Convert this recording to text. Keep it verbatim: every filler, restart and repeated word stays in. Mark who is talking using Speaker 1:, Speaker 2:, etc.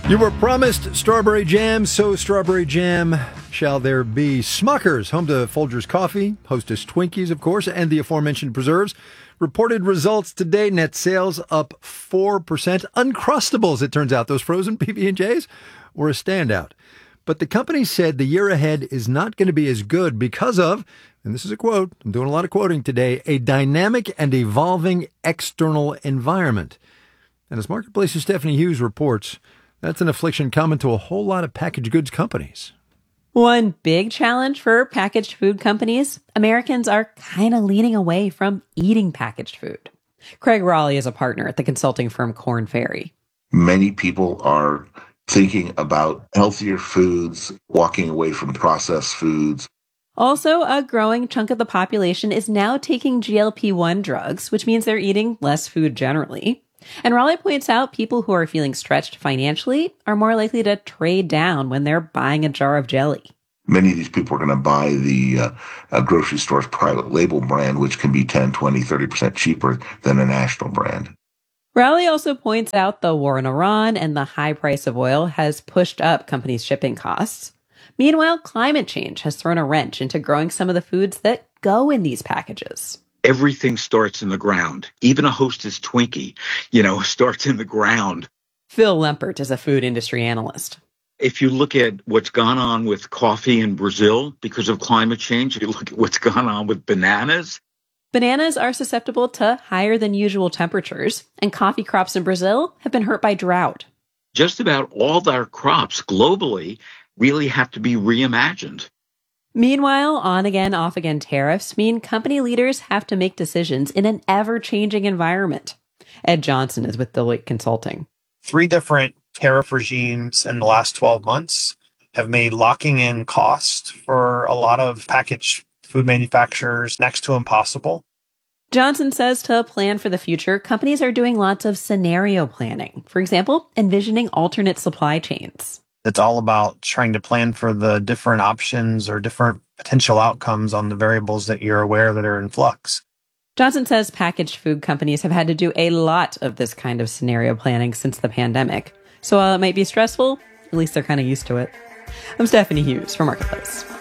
Speaker 1: You were promised strawberry jam, so strawberry jam shall there be. Smucker's, home to Folgers Coffee, Hostess Twinkies, of course, and the aforementioned preserves, reported results today. Net sales up four percent. Uncrustables, it turns out, those frozen P B and J's were a standout. But the company said the year ahead is not going to be as good because of, and this is a quote, I'm doing a lot of quoting today, a dynamic and evolving external environment. And as Marketplace's Stephanie Hughes reports, that's an affliction common to a whole lot of packaged goods companies.
Speaker 2: One big challenge for packaged food companies, Americans are kind of leaning away from eating packaged food. Craig Raleigh is a partner at the consulting firm Korn Ferry.
Speaker 3: Many people are thinking about healthier foods, walking away from processed foods.
Speaker 2: Also, a growing chunk of the population is now taking G L P one drugs, which means they're eating less food generally. And Raleigh points out people who are feeling stretched financially are more likely to trade down when they're buying a jar of jelly.
Speaker 3: Many of these people are going to buy the uh, uh, grocery store's private label brand, which can be ten, twenty, thirty percent cheaper than a national brand.
Speaker 2: Raleigh also points out the war in Iran and the high price of oil has pushed up companies' shipping costs. Meanwhile, climate change has thrown a wrench into growing some of the foods that go in these packages.
Speaker 4: Everything starts in the ground. Even a Hostess Twinkie, you know, starts in the ground.
Speaker 2: Phil Lempert is a food industry analyst.
Speaker 4: If you look at what's gone on with coffee in Brazil because of climate change, you look at what's gone on with bananas.
Speaker 2: Bananas are susceptible to higher than usual temperatures, and coffee crops in Brazil have been hurt by drought.
Speaker 4: Just about all our crops globally really have to be reimagined.
Speaker 2: Meanwhile, on-again, off-again tariffs mean company leaders have to make decisions in an ever-changing environment. Ed Johnson is with Deloitte Consulting.
Speaker 5: Three different tariff regimes in the last twelve months have made locking in cost for a lot of packaged food manufacturers next to impossible.
Speaker 2: Johnson says to plan for the future, companies are doing lots of scenario planning. For example, envisioning alternate supply chains.
Speaker 5: It's all about trying to plan for the different options or different potential outcomes on the variables that you're aware that are in flux.
Speaker 2: Johnson says packaged food companies have had to do a lot of this kind of scenario planning since the pandemic. So while it might be stressful, at least they're kind of used to it. I'm Stephanie Hughes for Marketplace.